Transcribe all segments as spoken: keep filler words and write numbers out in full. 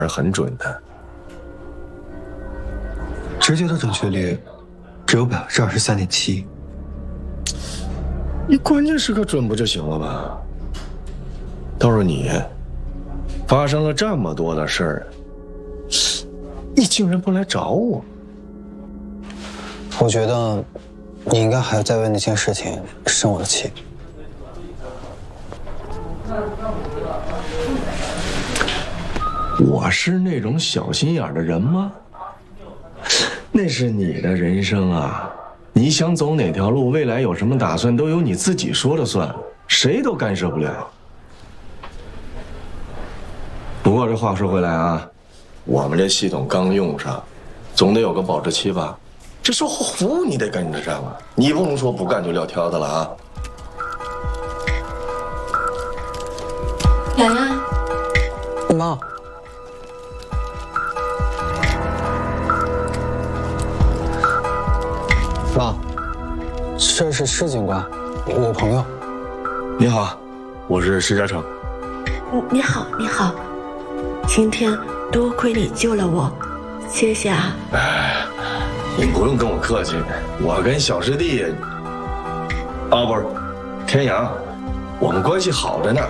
是很准的。 直觉的准确率只有百分之二十三点七。 你关键时刻准不就行了吗？倒是你，发生了这么多的事儿，你竟然不来找我。 我觉得你应该还要再为那件事情生我的气。 我是那种小心眼的人吗？那是你的人生啊，你想走哪条路，未来有什么打算，都由你自己说了算，谁都干涉不了。不过这话说回来啊，我们这系统刚用上，总得有个保质期吧？这售后服务你得跟得上啊，你不能说不干就撂挑子了啊。 洋洋， 妈。妈，这是施警官，我朋友。 你好，我是施嘉诚。 你好，你好，今天多亏你救了我，谢谢啊。 哎，你不用跟我客气，我跟小师弟，啊不是，天阳，我们关系好着呢。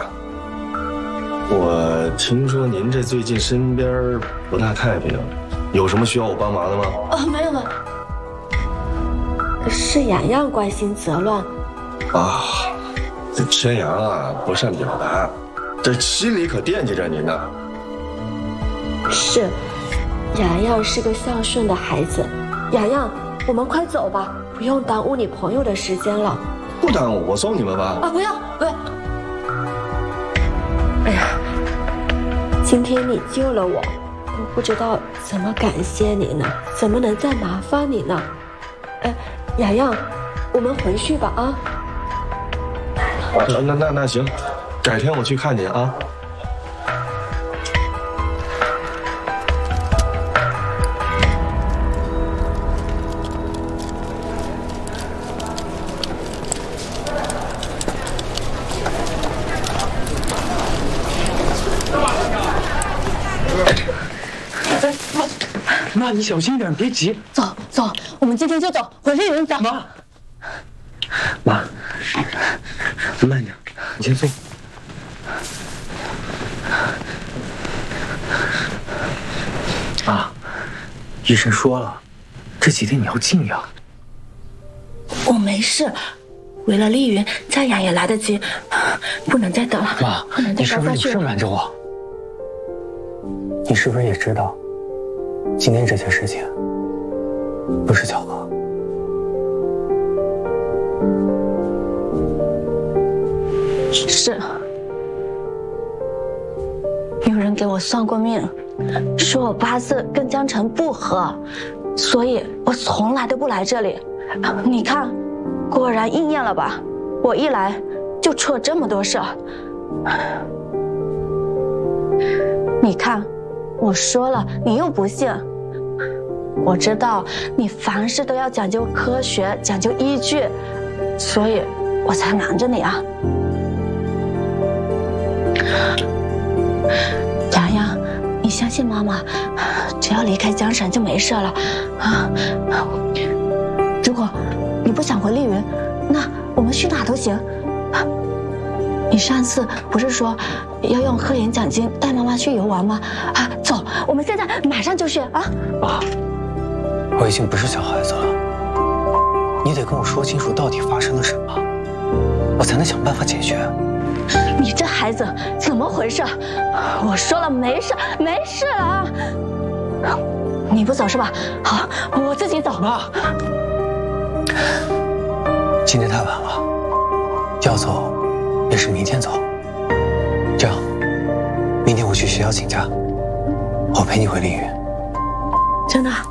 我听说您这最近身边不大太平，有什么需要我帮忙的吗？ 哦，没有没有。是洋洋关心则乱啊，这天阳啊不善表达，这心里可惦记着您呢。 是，洋洋是个孝顺的孩子。洋洋，我们快走吧，不用耽误你朋友的时间了。 不耽误，我送你们吧。 啊，不要不要。哎呀，今天你救了我，我不知道怎么感谢你呢，怎么能再麻烦你呢？哎。洋洋，我们回去吧啊！ 啊那那那行，改天我去看您啊。 妈，你小心点，别急。 走走，我们今天就走，回丽云家。 妈，妈，慢点，你先坐。妈，医生说了，这几天你要静养。 我没事，为了丽云，再养也来得及，不能再等了。 妈， 不能再你是不是有事瞒着我？你是不是也知道？今天这件事情不是巧合。 是，有人给我算过命，说我八字跟江辰不合，所以我从来都不来这里。你看，果然应验了吧？我一来就出了这么多事儿。你看，我说了，你又不信。我知道你凡事都要讲究科学，讲究依据，所以我才瞒着你啊。洋洋，你相信妈妈，只要离开江山就没事了啊。如果你不想回丽云，那我们去哪都行。你上次不是说要用科研奖金带妈妈去游玩吗？啊，走，我们现在马上就去啊！ 妈，我已经不是小孩子了，你得跟我说清楚到底发生了什么，我才能想办法解决。 你这孩子怎么回事？我说了没事，没事了啊！你不走是吧？好，我自己走。 妈，今天太晚了，要走也是明天走。这样，明天我去学校请假，我陪你回丽云。 真的？